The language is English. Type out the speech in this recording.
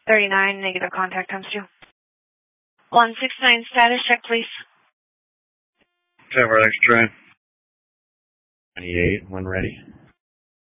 39, negative contact times 2. 169 status check, please. Tower X-Tray. 28, when ready.